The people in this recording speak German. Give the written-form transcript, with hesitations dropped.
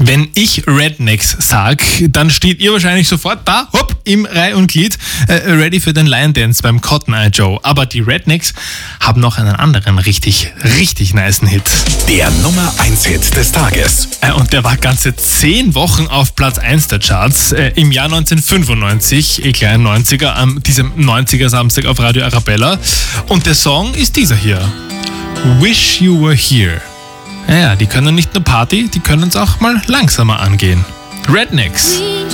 Wenn ich Rednecks sag, dann steht ihr wahrscheinlich sofort da, hopp, im Reih und Glied, ready für den Lion Dance beim Cotton Eye Joe. Aber die Rednecks haben noch einen anderen richtig nicen Hit. Der Nummer 1 Hit des Tages. Und der war ganze 10 Wochen auf Platz 1 der Charts. Im Jahr 1995, kleinen 90er, an diesem 90er Samstag auf Radio Arabella. Und der Song ist dieser hier. Wish You Were Here. Ja, die können nicht nur Party, die können es auch mal langsamer angehen. Rednecks.